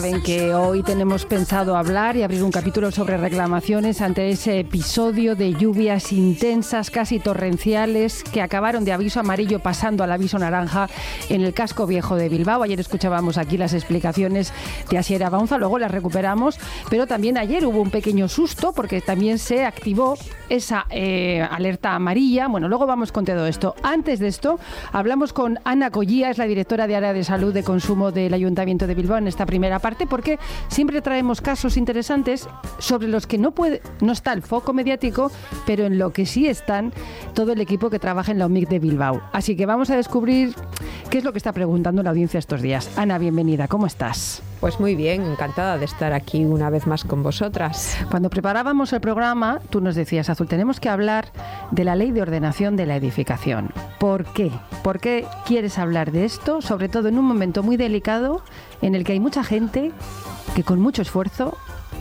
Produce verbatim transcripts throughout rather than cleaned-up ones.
Saben que hoy tenemos pensado hablar y abrir un capítulo sobre reclamaciones ante ese episodio de lluvias intensas, casi torrenciales, que acabaron de aviso amarillo pasando al aviso naranja en el casco viejo de Bilbao. Ayer escuchábamos aquí las explicaciones de Asier Abaunza, luego las recuperamos, pero también ayer hubo un pequeño susto porque también se activó esa eh, alerta amarilla. Bueno, luego vamos con todo esto. Antes de esto, hablamos con Ana Collía, es la directora de Área de Salud de Consumo del Ayuntamiento de Bilbao en esta primera parte, porque siempre traemos casos interesantes sobre los que no puede, no está el foco mediático, pero en lo que sí están todo el equipo que trabaja en la O M I C de Bilbao. Así que vamos a descubrir qué es lo que está preguntando la audiencia estos días. Ana, bienvenida, ¿cómo estás? Pues muy bien, encantada de estar aquí una vez más con vosotras. Cuando preparábamos el programa, tú nos decías, Azul, tenemos que hablar de la Ley de Ordenación de la Edificación. ¿Por qué? ¿Por qué quieres hablar de esto? Sobre todo en un momento muy delicado en el que hay mucha gente que con mucho esfuerzo,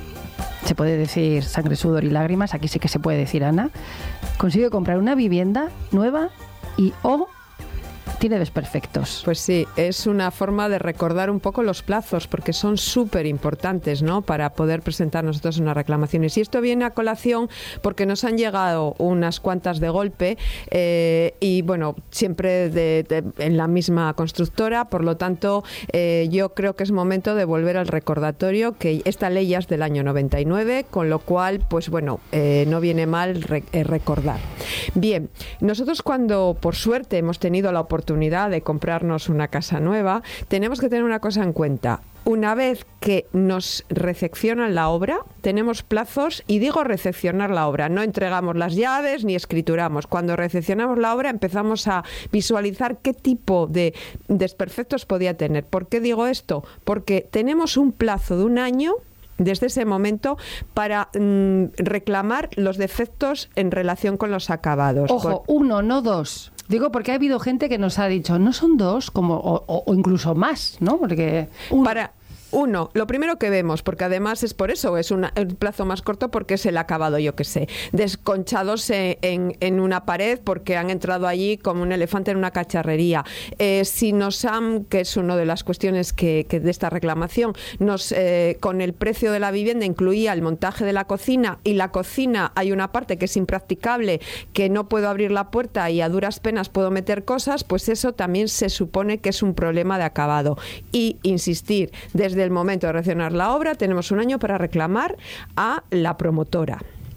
se puede decir sangre, sudor y lágrimas, aquí sí que se puede decir, Ana, consigue comprar una vivienda nueva y o tiene desperfectos. Pues sí, es una forma de recordar un poco los plazos, porque son súper importantes, ¿no?, para poder presentar nosotros unas reclamaciones. Y esto viene a colación porque nos han llegado unas cuantas de golpe eh, y, bueno, siempre de, de, en la misma constructora. Por lo tanto, eh, yo creo que es momento de volver al recordatorio que esta ley ya es del año noventa y nueve, con lo cual, pues bueno, eh, no viene mal re, eh, recordar. Bien, nosotros cuando, por suerte, hemos tenido la oportunidad de comprarnos una casa nueva, tenemos que tener una cosa en cuenta. Una vez que nos recepcionan la obra, tenemos plazos, y digo recepcionar la obra, no entregamos las llaves ni escrituramos. Cuando recepcionamos la obra empezamos a visualizar qué tipo de desperfectos podía tener. ¿Por qué digo esto? Porque tenemos un plazo de un año desde ese momento para mmm, reclamar los defectos en relación con los acabados. Ojo, Por... uno, no dos. Digo porque ha habido gente que nos ha dicho, no son dos, como o, o, o incluso más, ¿no? Porque uno. Para Uno, lo primero que vemos, porque además es por eso, es una, el plazo más corto porque es el acabado, yo que sé, desconchados en, en una pared porque han entrado allí como un elefante en una cacharrería. Eh, si nos han, que es una de las cuestiones que, que de esta reclamación, nos eh, con el precio de la vivienda incluía el montaje de la cocina, y la cocina hay una parte que es impracticable, que no puedo abrir la puerta y a duras penas puedo meter cosas, pues eso también se supone que es un problema de acabado. Y insistir, desde el momento de recepcionar la obra tenemos un año para reclamar a la promotora.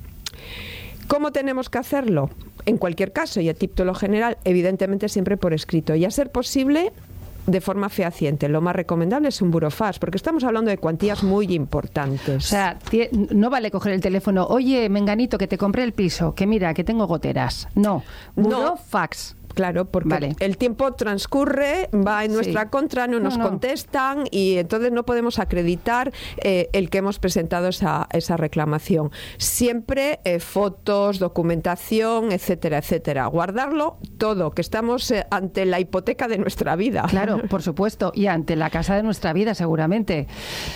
¿Cómo tenemos que hacerlo? En cualquier caso, y a título general, evidentemente siempre por escrito, y a ser posible de forma fehaciente. Lo más recomendable es un burofax, porque estamos hablando de cuantías muy importantes. O sea, no vale coger el teléfono, oye, menganito, que te compré el piso, que mira, que tengo goteras. No, burofax. No. Claro, porque vale. El tiempo transcurre, va en nuestra sí. contra, no nos no, no. contestan, y entonces no podemos acreditar eh, el que hemos presentado esa, esa reclamación. Siempre eh, fotos, documentación, etcétera, etcétera. Guardarlo todo, que estamos eh, ante la hipoteca de nuestra vida. Claro, por supuesto, y ante la casa de nuestra vida, seguramente.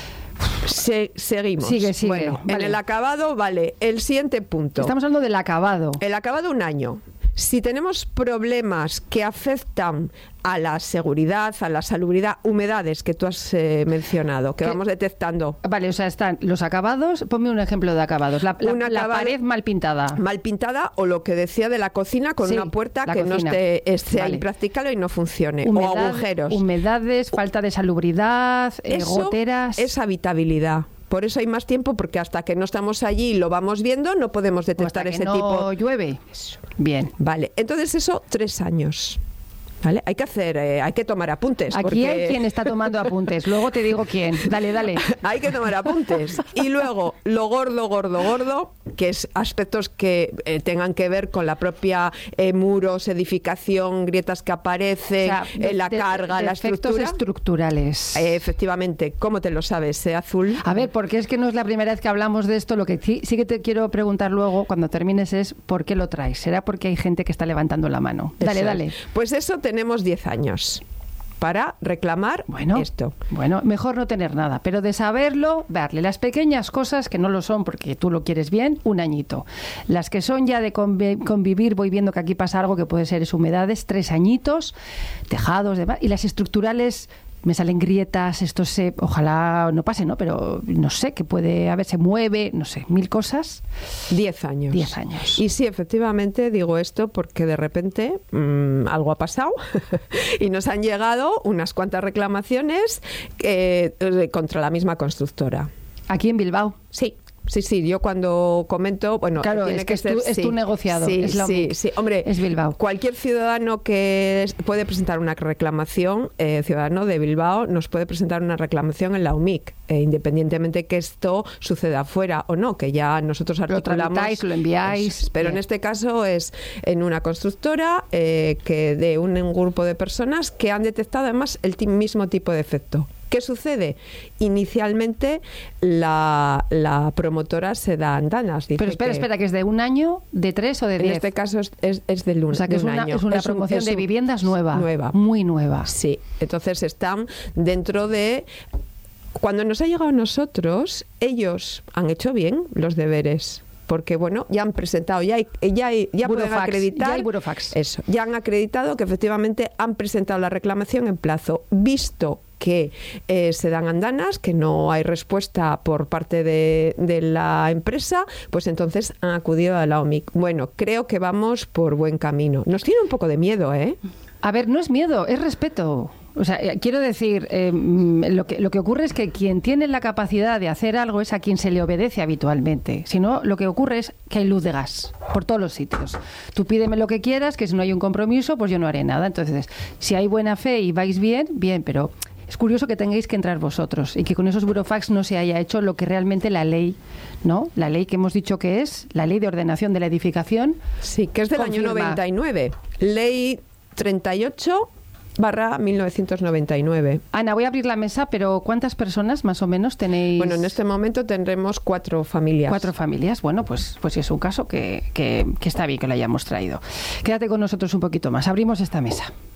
Se, seguimos. Sigue, sigue. Bueno, vale. En el acabado, vale, el siguiente punto. Estamos hablando del acabado. El acabado un año. Si tenemos problemas que afectan a la seguridad, a la salubridad, humedades que tú has eh, mencionado, que ¿Qué? vamos detectando. Vale, o sea, están los acabados. Ponme un ejemplo de acabados. La, la, la acabado, pared mal pintada. Mal pintada, o lo que decía de la cocina con sí, una puerta que cocina. no esté, sea vale. impracticable y no funcione. Humedad, o agujeros. Humedades, falta de salubridad, eh, goteras. Es habitabilidad. Por eso hay más tiempo, porque hasta que no estamos allí y lo vamos viendo, no podemos detectar ese no tipo. No llueve. Bien. Vale, entonces eso, tres años. ¿Vale? Hay que hacer, eh, hay que tomar apuntes. Aquí porque... hay quien está tomando apuntes. Luego te digo quién. Dale, dale. Hay que tomar apuntes. Y luego, lo gordo, gordo, gordo, que es aspectos que eh, tengan que ver con la propia eh, muros, edificación, grietas que aparecen, o sea, eh, la de, carga, de la estructura. estructurales. Eh, efectivamente. ¿Cómo te lo sabes, eh, Azul? A ver, porque es que no es la primera vez que hablamos de esto. Lo que sí, sí que te quiero preguntar luego, cuando termines, es ¿por qué lo traes? ¿Será porque hay gente que está levantando la mano? Dale, eso dale. Es. Pues eso tenemos diez años para reclamar bueno, esto. Bueno, mejor no tener nada, pero de saberlo, darle las pequeñas cosas que no lo son porque tú lo quieres bien, un añito. Las que son ya de conv- convivir, voy viendo que aquí pasa algo que puede ser es humedades, tres añitos, tejados, demás, y las estructurales me salen grietas, esto se, ojalá no pase, ¿no? Pero no sé, que puede haber, se mueve, no sé, mil cosas. Diez años. Diez años. Y sí, efectivamente digo esto porque de repente mmm, algo ha pasado y nos han llegado unas cuantas reclamaciones eh, contra la misma constructora. ¿Aquí en Bilbao? Sí. Sí, sí, yo cuando comento, bueno, claro, tiene es que, que es, ser, tu, es sí, tu negociado. Sí, es la sí, sí, hombre, es Bilbao. Cualquier ciudadano que puede presentar una reclamación, eh, ciudadano de Bilbao, nos puede presentar una reclamación en la U M I C, eh, independientemente que esto suceda afuera o no, que ya nosotros articulamos. Lo tramitáis, lo enviáis. Es, pero bien. En este caso es en una constructora eh, que de un, un grupo de personas que han detectado además el mismo tipo de efecto. ¿Qué sucede? Inicialmente la, la promotora se da andanas. Pero espera, que, espera, ¿que es de un año, de tres o de diez? En este caso es, es, es del un, o sea, que de es un una, año. Es una es promoción un, de un, viviendas nueva. Nueva. Muy nueva. Sí, entonces están dentro de... Cuando nos ha llegado a nosotros, ellos han hecho bien los deberes. Porque, bueno, ya han presentado, ya, hay, ya, hay, ya pueden acreditar... Ya hay burofax. Eso, ya han acreditado que efectivamente han presentado la reclamación en plazo. Visto que eh, se dan andanas, que no hay respuesta por parte de, de la empresa, pues entonces han acudido a la O M I C. Bueno, creo que vamos por buen camino. Nos tiene un poco de miedo, ¿eh? A ver, no es miedo, es respeto. O sea, quiero decir, eh, lo que, lo que ocurre es que quien tiene la capacidad de hacer algo es a quien se le obedece habitualmente. Si no, lo que ocurre es que hay luz de gas por todos los sitios. Tú pídeme lo que quieras, que si no hay un compromiso, pues yo no haré nada. Entonces, si hay buena fe y vais bien, bien, pero es curioso que tengáis que entrar vosotros y que con esos burofax no se haya hecho lo que realmente la ley, ¿no? La ley que hemos dicho que es, la ley de ordenación de la edificación. Sí, que es del confirma. año noventa y nueve. Ley treinta y ocho barra mil novecientos noventa y nueve. Ana, voy a abrir la mesa, pero ¿cuántas personas más o menos tenéis? Bueno, en este momento tendremos cuatro familias. Cuatro familias. Bueno, pues, pues es un caso que, que, que está bien que lo hayamos traído. Quédate con nosotros un poquito más. Abrimos esta mesa.